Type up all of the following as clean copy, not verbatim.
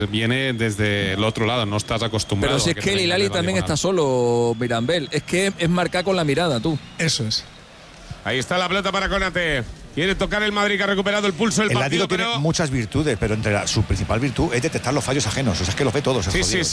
viene desde el otro lado, no estás acostumbrado. Pero si es que el Hilali también está solo, Mirambel. Es que es marcar con la mirada, tú. Eso es. Ahí está la pelota para Konate. Quiere tocar el Madrid, que ha recuperado el pulso del partido, pero tiene muchas virtudes, pero entre su principal virtud es detectar los fallos ajenos. O sea, es que los ve todos. Sí.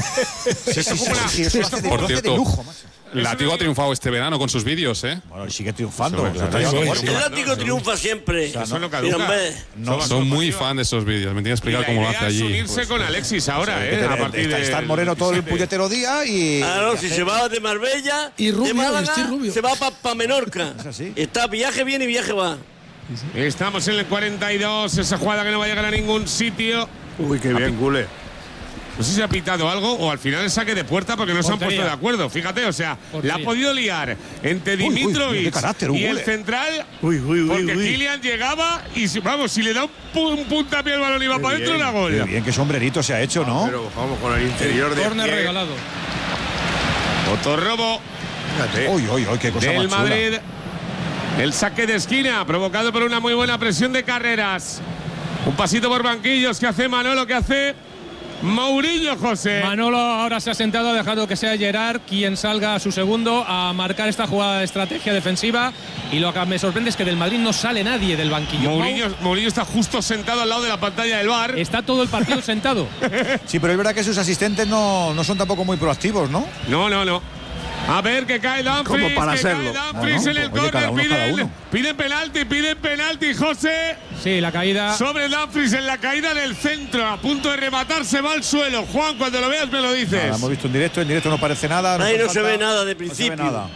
Por cierto, Látigo ha triunfado este verano con sus vídeos, ¿eh? Bueno, sigue triunfando. El Látigo triunfa siempre. Eso no caduca. Son muy fan de esos vídeos. Me tiene que explicar cómo lo hace allí. Unirse con Alexis ahora, a partir de estar Moreno todo el puñetero día y. Claro, si se va de Marbella, y Rubio, de Málaga, Rubio. se va para Menorca. Está viaje viene y viaje va. Estamos en el 42, esa jugada que no va a llegar a ningún sitio. Uy, qué bien, Gule. No sé si ha pitado algo o al final el saque de puerta porque no se han puesto de acuerdo. Fíjate, o sea, la ha podido liar entre Dimitrovic y el central. Porque Kylian llegaba y, vamos, si le da un puntapié al balón y va para adentro, era gol. Qué bien, qué sombrerito se ha hecho, ¿no? Pero vamos con el interior de córner regalado. Otro robo. Fíjate. Uy, qué cosa del más chula. Madrid. El saque de esquina provocado por una muy buena presión de Carreras. Un pasito por banquillos que hace Manolo, que hace Mourinho, José. Manolo ahora se ha sentado, ha dejado que sea Gerard quien salga a su segundo a marcar esta jugada de estrategia defensiva. Y lo que me sorprende es que del Madrid no sale nadie del banquillo. Mourinho está justo sentado al lado de la pantalla del VAR. Está todo el partido sentado. Sí, pero es verdad que sus asistentes no son tampoco muy proactivos, ¿no? No. A ver, que cae Dumfries. Como para serlo. Dumfries en el córner. Piden penalti, José. Sí, la caída. Sobre Dumfries en la caída del centro. A punto de rematar, se va al suelo. Juan, cuando lo veas me lo dices. Nada, hemos visto en directo no parece nada. Ahí no se ve nada de principio. No se ve nada.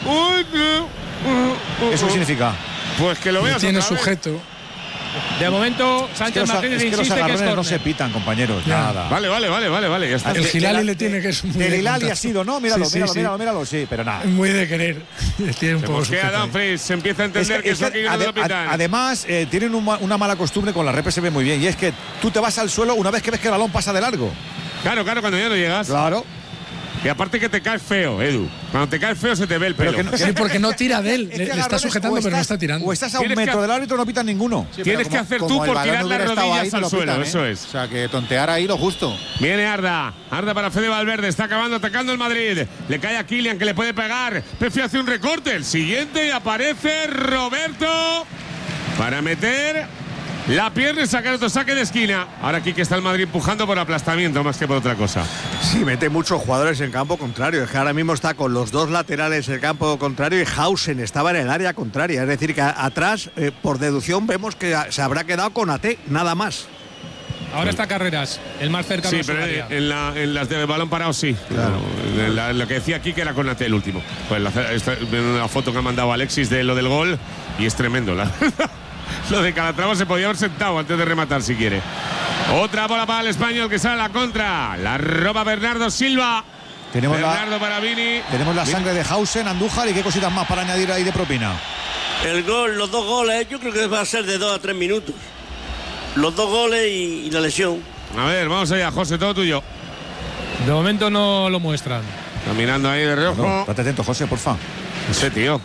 Uy, ¿Eso qué significa? Pues que lo veas tiene otra vez. sujeto. De momento, Sánchez Martínez insiste los que es agarrones córner. no se pitan, compañeros. Ya. Nada. Vale, ya está. El Hilali le tiene que es muy El de Hilali contar. ha sido, ¿no? Míralo, Sí, míralo, sí, pero nada. Muy de querer. Tiene un Se poco mosquea sujeto ahí. Dumfries, se empieza a entender que eso aquí no te lo pitan. Además, tienen una mala costumbre con la rep, se ve muy bien, y es que tú te vas al suelo una vez que ves que el balón pasa de largo. Claro, cuando ya no llegas. Claro. Y aparte que te caes feo, Edu. Cuando te caes feo se te ve el pelo. Sí, porque no tira de él. Es que Le está sujetando, pero no está tirando. O estás a un metro del árbitro, no pitan ninguno. Tienes que hacer tú por tirar las rodillas al suelo, eso es. O sea, que tontear ahí lo justo. Viene Arda para Fede Valverde, está atacando el Madrid. Le cae a Kylian, que le puede pegar. Pepe hace un recorte, el siguiente, y aparece Roberto para meter la pierna y sacar otro saque de esquina. Ahora aquí que está el Madrid empujando por aplastamiento más que por otra cosa. Sí, mete muchos jugadores en campo contrario. Es que ahora mismo está con los dos laterales en campo contrario y Hausen estaba en el área contraria. Es decir, que atrás, por deducción, vemos que se habrá quedado con AT, nada más. Ahora está Carreras, el más cercano Sí, a su pero área. en las de balón parado sí. Claro. Lo que decía aquí que era con AT el último. Pues la foto que ha mandado Alexis de lo del gol y es tremendo. Lo de Calatrava se podía haber sentado antes de rematar si quiere. Otra bola para el español que sale a la contra. La roba Bernardo Silva. Bernardo para Vini. Tenemos la sangre de Hausen, Andújar y qué cositas más para añadir ahí de propina. El gol, los dos goles, yo creo que va a ser de 2 a 3 minutos. Los dos goles y la lesión. A ver, vamos allá, José, todo tuyo. De momento no lo muestran. Está mirando ahí de reojo. No, estate atento, José, porfa. Ese tío.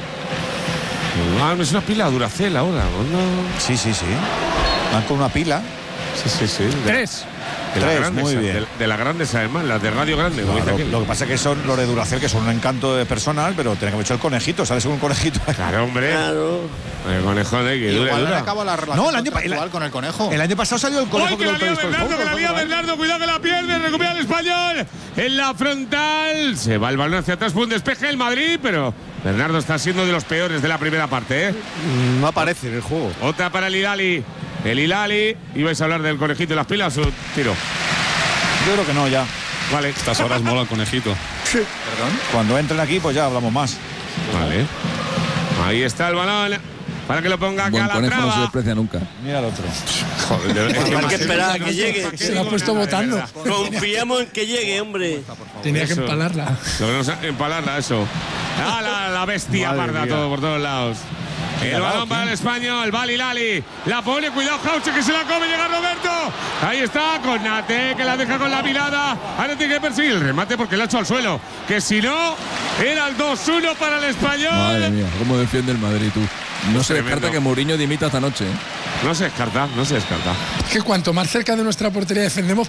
Es una pila Duracell ahora, ¿no? Sí. Van con una pila. Sí. 3. De las Tres, grandes, muy bien. De las grandes, además, las de Radio Grande. Como dice aquel. Lo que pasa es que son los de Duracell, que son un encanto de personal, pero tiene que haber hecho el conejito, ¿sabes? Un conejito. Claro, hombre. Claro. El conejo de que Igual dura. acaba la relación No, el año contractual con el conejo. El año pasado salió el conejo. ¡Ay, que la lía Bernardo, cuidado que la pierde, recupera el español en la frontal, se va el balón hacia atrás, fue un despeje el Madrid, pero Bernardo está siendo de los peores de la primera parte, ¿eh? No aparece en el juego. Otra para el Hilali, ibais a hablar del conejito y las pilas, o tiro. Yo creo que no, ya. Vale. Estas horas mola el conejito. Sí. ¿Perdón? Cuando entren aquí, pues ya hablamos más. Vale. Ahí está el balón para que lo ponga Buen conejo no se Calatrava. desprecia nunca. Mira el otro. Joder, Hay que esperar a que llegue. Se lo ha puesto votando. Confiamos en que llegue, hombre. Tenía que Eso. empalarla. Logramos empalarla, eso. La bestia Madre parda mía. todo por todos lados. El balón para el español, va Hilali, la pone, cuidado Hauche que se la come, llega Roberto. Ahí está, con Nate que la deja con la mirada. Ahora tiene que perseguir el remate porque la ha hecho al suelo. Que si no, era el 2-1 para el español. Madre mía, cómo defiende el Madrid, tú. No se Tremendo. descarta que Mourinho dimita esta noche. No se descarta, no se descarta. Es que cuanto más cerca de nuestra portería defendemos,